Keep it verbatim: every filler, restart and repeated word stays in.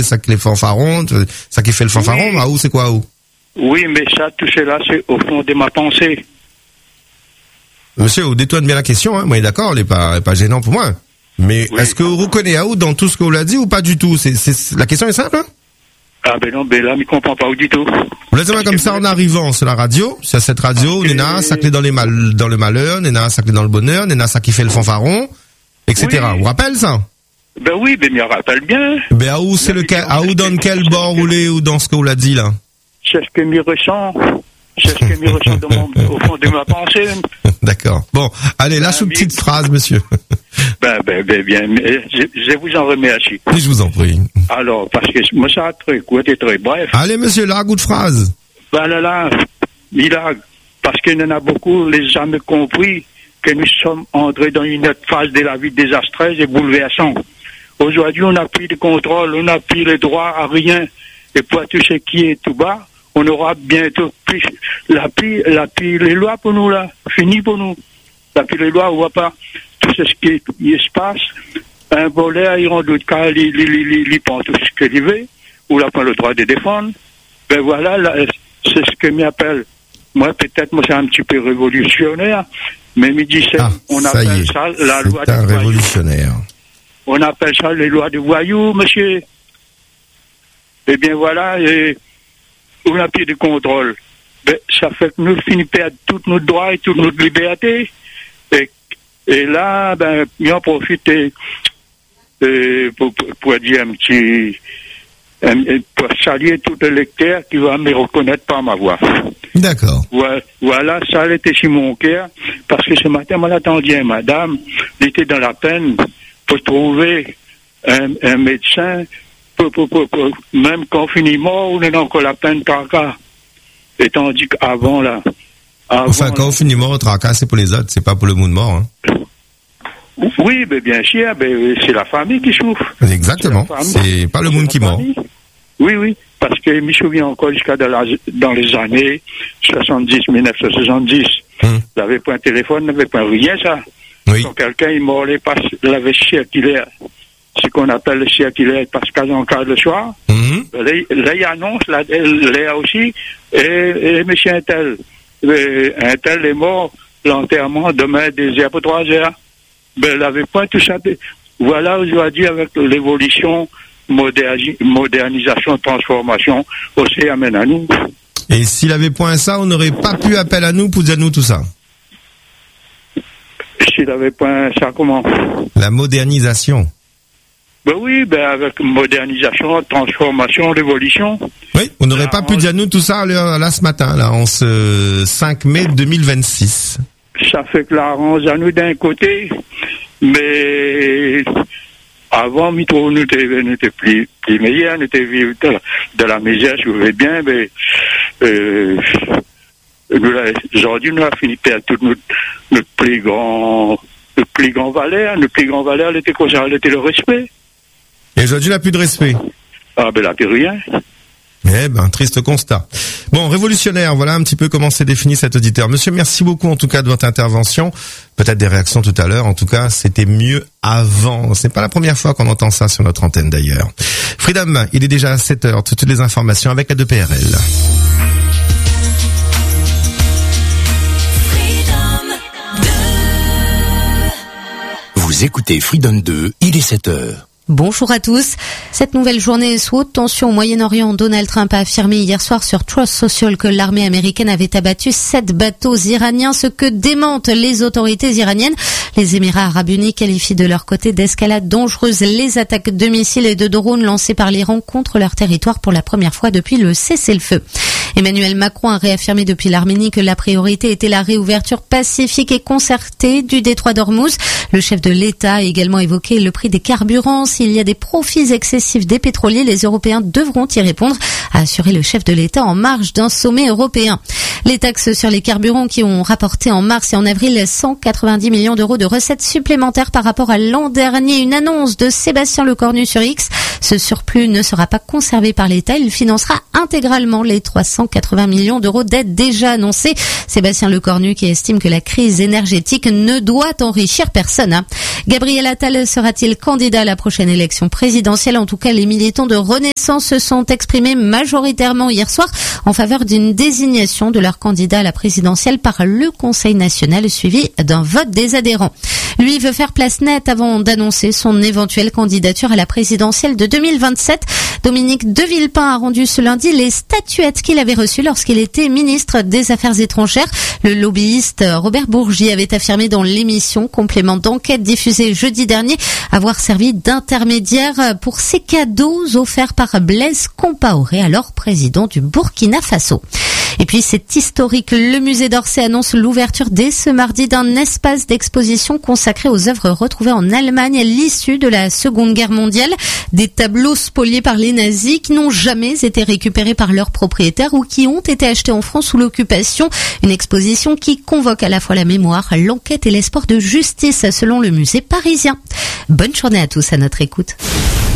ça qui les fanfarons, ça qui fait le fanfaron, oui. Aou, c'est quoi Aou? Oui, mais ça, tout cela, c'est au fond de ma pensée. Monsieur, vous détournez bien la question, hein. Moi, d'accord, elle est pas, elle est pas gênant pour moi. Mais oui. Est-ce que vous reconnaissez Aou dans tout ce que vous l'avez dit ou pas du tout? C'est, c'est, la question est simple, hein? Ah ben non, ben là, je ne comprends pas du tout. Vous laissez-moi comme ça en arrivant sur la radio, sur cette radio, okay. Néna, ça clé dans les mal, dans le malheur, Néna, ça clé dans le bonheur, Néna, ça qui fait le fanfaron, et cetera. Oui. Vous rappelez ça? Ben oui, ben je me rappelle bien. Ben à où c'est le cas, à où dans quel bord roulé ou dans ce que vous l'a dit là? C'est ce que je ressens. C'est ce que je ressens dans mon, au fond de ma pensée. D'accord. Bon, allez, lâche ben, une petite phrase, monsieur. Ben, ben, ben, bien, je, je vous en remercie. Oui, je vous en prie. Alors, parce que moi, ça a très court et très bref. Allez, monsieur, là, goût de phrase. Ben là, là, il a, parce qu'il y en a beaucoup, les jamais compris que nous sommes entrés dans une autre phase de la vie désastreuse et bouleversante. Aujourd'hui, on n'a plus de contrôle, on n'a plus le droit à rien. Et pour tout ce qui est tout bas, on aura bientôt plus, la pluie, la pluie, les lois pour nous, là. Fini pour nous. La pluie, les lois, on voit pas tout ce qui, qui se passe. Un voleur, il rend d'autres cas, il, il, il, il prend tout ce qu'il veut, ou il n'a pas le droit de défendre. Ben voilà, là, c'est ce que m'appelle. Moi, peut-être, moi, c'est un petit peu révolutionnaire, mais me dit, ah, on ça appelle ça la loi des voyous. Révolutionnaire. On appelle ça les lois de voyous, monsieur. Eh bien, voilà, et on n'a plus de contrôle. Ben, ça fait que nous finissons par perdre tous nos droits et toute notre liberté. Et, et là, ben, on profite euh, pour, pour dire un petit, un, pour saluer tout le lecteur qui va me reconnaître par ma voix. D'accord. Voilà, voilà, ça a été sur mon cœur, parce que ce matin, moi, l'attendais, madame, elle était dans la peine pour trouver un, un médecin, pour, pour, pour, pour, même quand on finit mort, on est encore la peine tracas. Et tandis qu'avant, là... Avant, enfin, quand on finit mort, tracas, c'est pour les autres, c'est pas pour le monde mort, hein. Oui, mais bien sûr, mais c'est la famille qui souffre. Exactement, c'est, c'est pas le monde qui mord. Oui, oui, parce que je me souviens encore jusqu'à dans, la, dans les années soixante-dix, dix-neuf cent soixante-dix. Hum. Il n'avait pas un téléphone, il n'avait pas rien, ça. Oui. Quand quelqu'un est mort, il avait circulaire, ce qu'on appelle le circulaire Pascal en cas le soir. Mm-hmm. Là, là, il annonce, là, là aussi, et, et monsieur Intel, Intel est mort, l'enterrement demain deux heures pour trois heures. Ben, il n'avait pas tout ça. Voilà, aujourd'hui, avec l'évolution, moderni- modernisation, transformation, aussi amène à nous. Et s'il avait point ça, on n'aurait pas pu appeler à nous pour dire nous tout ça. S'il avait pas ça, comment? La modernisation. Ben oui, ben avec modernisation, transformation, révolution. Oui, on n'aurait pas pu dire nous tout ça là, là ce matin, là, en ce cinq mai deux mille vingt-six. Ça fait que l'arrange à nous d'un côté, mais avant, nous étions plus, plus meilleurs, nous étions vivre de, de la misère, si vous voulez bien, mais euh, nous, aujourd'hui, nous avons fini par toute notre, notre plus grand, notre plus grand valeur. Notre plus grand valeur, elle était quoi? Elle était le respect. Et aujourd'hui, il n'a plus de respect. Ah, ben là, plus rien. Eh ben, triste constat. Bon, révolutionnaire, voilà un petit peu comment s'est défini cet auditeur. Monsieur, merci beaucoup en tout cas de votre intervention. Peut-être des réactions tout à l'heure. En tout cas, c'était mieux avant. C'est pas la première fois qu'on entend ça sur notre antenne d'ailleurs. Freedom, il est déjà à sept heures. Toutes les informations avec la deux P R L. Vous écoutez Freedom deux, il est sept heures. Bonjour à tous. Cette nouvelle journée sous haute tension au Moyen-Orient, Donald Trump a affirmé hier soir sur Truth Social que l'armée américaine avait abattu sept bateaux iraniens, ce que démentent les autorités iraniennes. Les Émirats arabes unis qualifient de leur côté d'escalade dangereuse les attaques de missiles et de drones lancées par l'Iran contre leur territoire pour la première fois depuis le cessez-le-feu. Emmanuel Macron a réaffirmé depuis l'Arménie que la priorité était la réouverture pacifique et concertée du détroit d'Ormuz. Le chef de l'État a également évoqué le prix des carburants. S'il y a des profits excessifs des pétroliers, les Européens devront y répondre, a assuré le chef de l'État en marge d'un sommet européen. Les taxes sur les carburants qui ont rapporté en mars et en avril cent quatre-vingt-dix millions d'euros de recettes supplémentaires par rapport à l'an dernier. Une annonce de Sébastien Lecornu sur X. Ce surplus ne sera pas conservé par l'État. Il financera intégralement les trois cent quatre-vingts millions d'euros d'aide déjà annoncés. Sébastien Lecornu qui estime que la crise énergétique ne doit enrichir personne. Gabriel Attal sera-t-il candidat à la prochaine prochaine élection présidentielle. En tout cas, les militants de Renaissance se sont exprimés majoritairement hier soir en faveur d'une désignation de leur candidat à la présidentielle par le Conseil national, suivi d'un vote des adhérents. Lui veut faire place nette avant d'annoncer son éventuelle candidature à la présidentielle de deux mille vingt-sept. Dominique de Villepin a rendu ce lundi les statuettes qu'il avait reçues lorsqu'il était ministre des Affaires étrangères. Le lobbyiste Robert Bourgi avait affirmé dans l'émission Complément d'enquête diffusée jeudi dernier avoir servi d'intermédiaire pour ses cadeaux offerts par Blaise Compaoré, alors président du Burkina Faso. Et puis c'est historique, le musée d'Orsay annonce l'ouverture dès ce mardi d'un espace d'exposition consacré aux œuvres retrouvées en Allemagne à l'issue de la Seconde Guerre mondiale. Des tableaux spoliés par les nazis qui n'ont jamais été récupérés par leurs propriétaires ou qui ont été achetés en France sous l'occupation. Une exposition qui convoque à la fois la mémoire, l'enquête et l'espoir de justice selon le musée parisien. Bonne journée à tous à notre écoute.